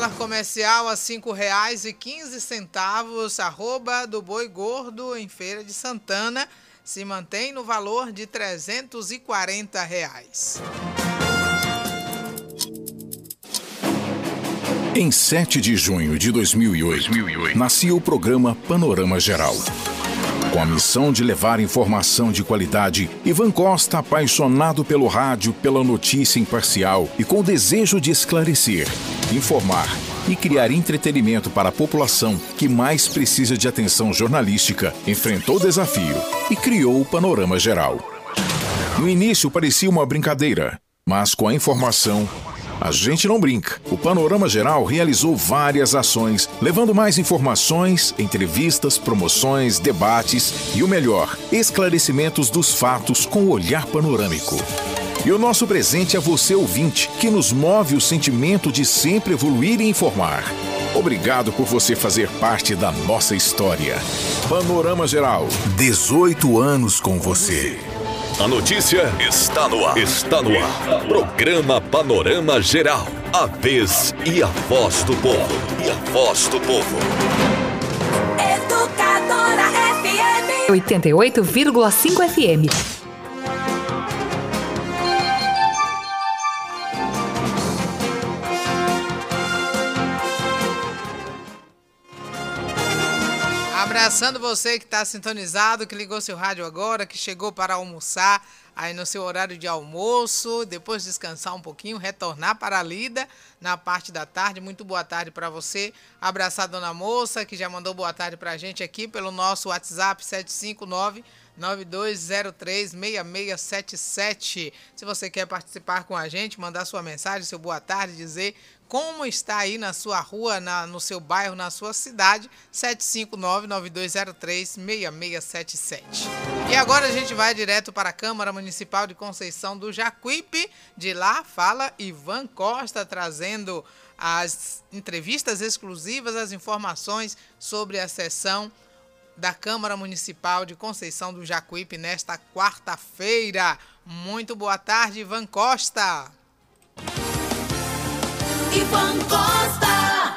Dólar comercial a R$ 5,15. Arroba do boi gordo em Feira de Santana se mantém no valor de R$ 340. Em 7 de junho de 2008, nascia o programa Panorama Geral. Com a missão de levar informação de qualidade, Ivan Costa, apaixonado pelo rádio, pela notícia imparcial e com o desejo de esclarecer, informar e criar entretenimento para a população que mais precisa de atenção jornalística, enfrentou o desafio e criou o Panorama Geral. No início parecia uma brincadeira, mas com a informação, a gente não brinca. O Panorama Geral realizou várias ações, levando mais informações, entrevistas, promoções, debates e o melhor, esclarecimentos dos fatos com olhar panorâmico. E o nosso presente é você, ouvinte, que nos move o sentimento de sempre evoluir e informar. Obrigado por você fazer parte da nossa história. Panorama Geral, 18 anos com você. A notícia está no ar. Está no ar. Programa Panorama Geral. A vez e a voz do povo. E a voz do povo. Educadora FM 88,5 FM. Abraçando você que está sintonizado, que ligou seu rádio agora, que chegou para almoçar aí no seu horário de almoço, depois descansar um pouquinho, retornar para a lida na parte da tarde. Muito boa tarde para você. Abraçar a dona Moça, que já mandou boa tarde para a gente aqui pelo nosso WhatsApp 759-9203-6677. Se você quer participar com a gente, mandar sua mensagem, seu boa tarde, dizer como está aí na sua rua, no seu bairro, na sua cidade, 759-9203-6677. E agora a gente vai direto para a Câmara Municipal de Conceição do Jacuípe. De lá fala Ivan Costa, trazendo as entrevistas exclusivas, as informações sobre a sessão da Câmara Municipal de Conceição do Jacuípe nesta quarta-feira. Muito boa tarde, Ivan Costa. Ivan Costa.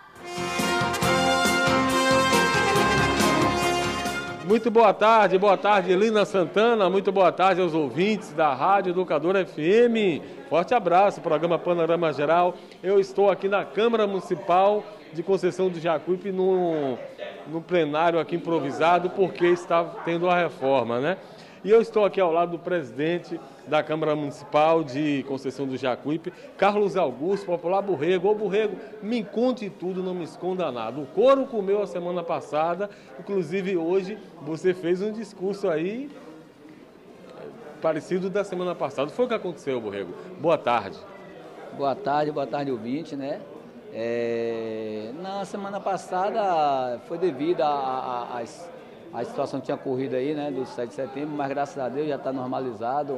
Muito boa tarde, Elina Santana, muito boa tarde aos ouvintes da Rádio Educadora FM. Forte abraço, programa Panorama Geral. Eu estou aqui na Câmara Municipal de Conceição do Jacuípe, no plenário aqui improvisado, porque está tendo a reforma, né? E eu estou aqui ao lado do presidente da Câmara Municipal de Conceição do Jacuípe, Carlos Augusto, popular Borrego. Ô Borrego, me conte tudo, não me esconda nada. O couro comeu a semana passada, inclusive hoje você fez um discurso aí parecido da semana passada. Foi o que aconteceu, Borrego? Boa tarde. Boa tarde, ouvinte, né? Na semana passada foi devido a situação que tinha ocorrido aí, né, do 7 de setembro, mas graças a Deus já está normalizado.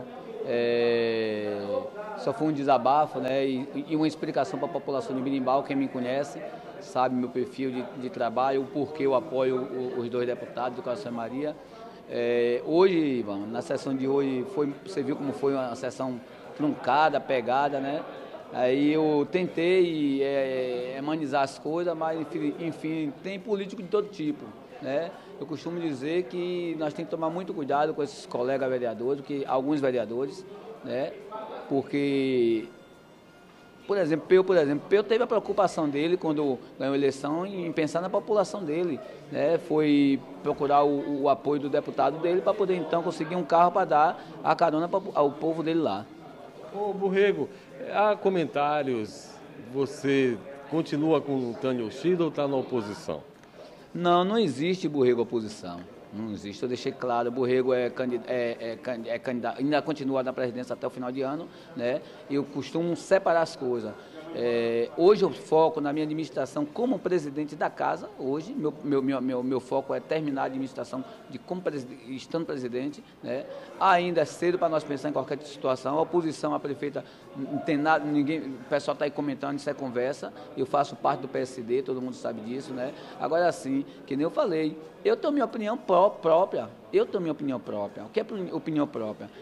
Só foi um desabafo, né, e uma explicação para a população de Birimbau. Quem me conhece sabe meu perfil de trabalho, o porquê eu apoio os dois deputados do Coração Maria. Hoje, Ivan, na sessão de hoje, você viu como foi uma sessão truncada, pegada, né? Aí eu tentei amenizar as coisas, mas enfim, tem político de todo tipo, né? Eu costumo dizer que nós temos que tomar muito cuidado com esses colegas vereadores, alguns vereadores, né? Porque, por exemplo, Peu teve a preocupação dele quando ganhou a eleição em pensar na população dele, né? Foi procurar o apoio do deputado dele para poder então conseguir um carro para dar a carona ao povo dele lá. Ô Borrego, há comentários, você continua com o Tânio Oshida ou está na oposição? Não existe, Borrego, oposição. Não existe. Eu deixei claro, o Borrego é candidato, ainda continua na presidência até o final de ano, né? Eu costumo separar as coisas. Hoje eu foco na minha administração como presidente da casa. Hoje meu foco é terminar a administração estando presidente, né? Ainda é cedo para nós pensar em qualquer situação. A oposição, a prefeita, não tem nada, ninguém, o pessoal está aí comentando, isso é conversa. Eu faço parte do PSD, todo mundo sabe disso, né? Agora sim, que nem eu falei, eu tenho minha opinião própria. O que é opinião própria?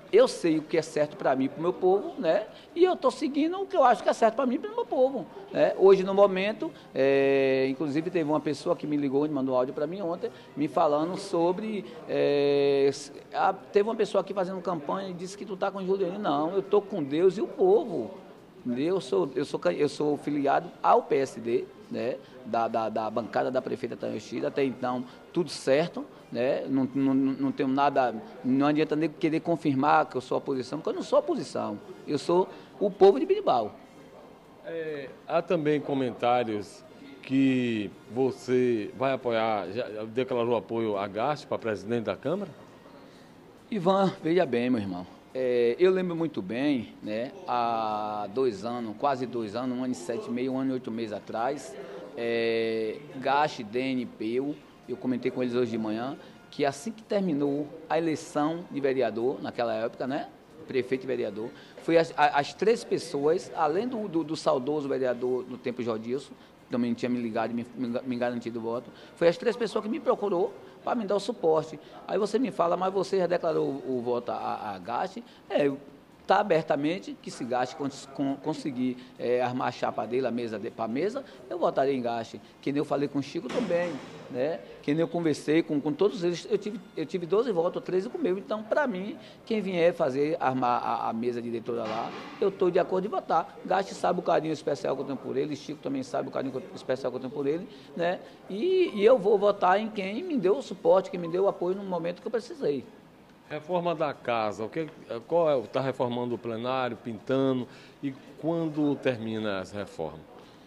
eu sei o que é certo para mim e para o meu povo, né? E eu estou seguindo o que eu acho que é certo para mim e para o meu povo. Né? Hoje, no momento, inclusive teve uma pessoa que me ligou e mandou áudio para mim ontem, me falando sobre... teve uma pessoa aqui fazendo campanha e disse que tu está com o Juliano. Não, eu estou com Deus e o povo. Eu sou filiado ao PSD, né? Da bancada da prefeita Tanhoshida, até então tudo certo, né? Não tenho nada, não adianta nem querer confirmar que eu sou oposição, porque eu não sou oposição, eu sou o povo de Berimbau. Há também comentários que você vai apoiar, já declarou apoio a Gasti para presidente da Câmara? Ivan, veja bem, meu irmão. Eu lembro muito bem, né, há 2 anos, quase 2 anos, 1 ano e 7 meses, 1 ano e 8 meses atrás, Gasti, DNP, eu comentei com eles hoje de manhã, que assim que terminou a eleição de vereador, naquela época, né, prefeito e vereador, foi as 3 pessoas, além do saudoso vereador do tempo Jordilson, também tinha me ligado e me garantido o voto, foi as 3 pessoas que me procurou para me dar o suporte. Aí você me fala, mas você já declarou o voto a Gasti? Está abertamente que se Gasti conseguir armar a chapa dele, a mesa para a mesa, eu votarei em Gasti. Que nem eu falei com o Chico também, né? Que nem eu conversei com todos eles, eu tive 12 votos, 13 com o meu. Então, para mim, quem vier armar a mesa diretora lá, eu estou de acordo de votar. Gasti sabe o carinho especial que eu tenho por ele, Chico também sabe o carinho especial que eu tenho por ele, né? E eu vou votar em quem me deu o suporte, quem me deu o apoio no momento que eu precisei. Reforma da casa, qual está reformando o plenário, pintando, e quando termina as reformas?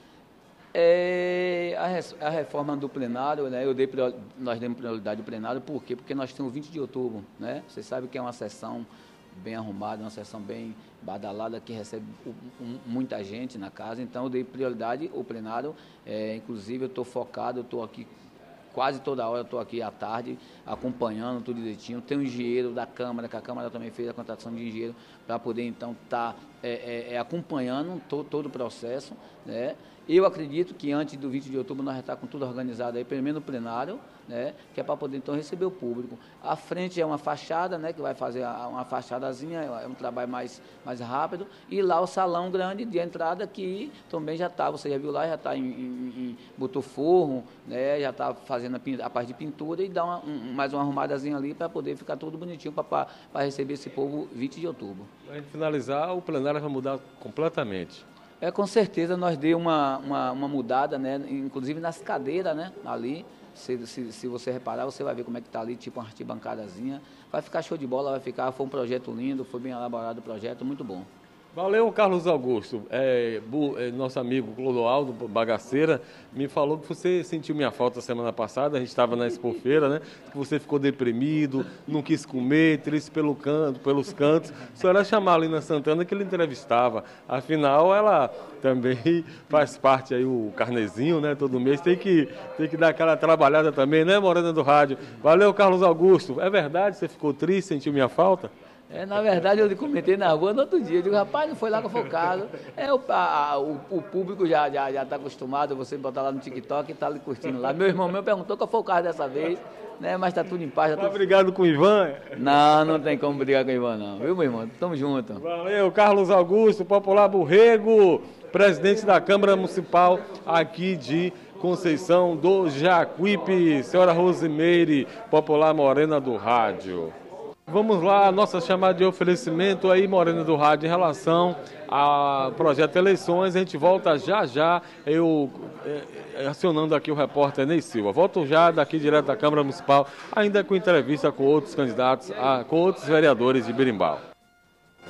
A reforma do plenário, né, nós demos prioridade ao plenário, por quê? Porque nós temos o 20 de outubro, né? Você sabe que é uma sessão bem arrumada, uma sessão bem badalada, que recebe muita gente na casa, então eu dei prioridade ao plenário, inclusive eu estou focado, eu estou aqui quase toda hora, eu estou aqui à tarde acompanhando tudo direitinho. Tem um engenheiro da Câmara, que a Câmara também fez a contratação de engenheiro para poder então estar acompanhando todo o processo, né? Eu acredito que antes do 20 de outubro nós já estamos com tudo organizado aí, pelo menos no plenário, né? Que é para poder então receber o público. A frente é uma fachada, né? Que vai fazer uma fachadazinha, é um trabalho mais rápido. E lá o salão grande de entrada que também já está, você já viu lá, já está botou forro, né? Já está fazendo a parte de pintura e dá mais uma arrumadazinha ali para poder ficar tudo bonitinho para receber esse povo 20 de outubro. Para finalizar, o plenário vai mudar completamente. Com certeza nós deu uma mudada, né? Inclusive nas cadeiras, né? Ali, se você reparar, você vai ver como é que está ali, tipo uma arquibancadazinha. Vai ficar show de bola, foi um projeto lindo, foi bem elaborado o projeto, muito bom. Valeu, Carlos Augusto. Nosso amigo Clodoaldo Bagaceira me falou que você sentiu minha falta semana passada, a gente estava na Expofeira, né? Que você ficou deprimido, não quis comer, triste pelos cantos. Só era chamar a Lina Santana que ele entrevistava. Afinal, ela também faz parte aí, o carnezinho, né? Todo mês tem que dar aquela trabalhada também, né, Morena do Rádio? Valeu, Carlos Augusto. É verdade, você ficou triste, sentiu minha falta? Na verdade, eu comentei na rua no outro dia. Eu digo, rapaz, não foi lá que eu focado. O público já está acostumado, você botar lá no TikTok e está ali curtindo lá. Meu irmão meu perguntou qual foi o carro dessa vez, né? Mas está tudo em paz. Tá brigado com o Ivan? Não tem como brigar com o Ivan, não. Viu, meu irmão? Tamo junto. Valeu, Carlos Augusto, Popular Borrego, presidente da Câmara Municipal aqui de Conceição do Jacuípe. Senhora Rosimeire, Popular Morena do Rádio. Vamos lá, nossa chamada de oferecimento aí, Morena do Rádio, em relação ao projeto Eleições. A gente volta já, eu acionando aqui o repórter Ney Silva. Volto já daqui direto da Câmara Municipal, ainda com entrevista com outros candidatos, com outros vereadores de Berimbau.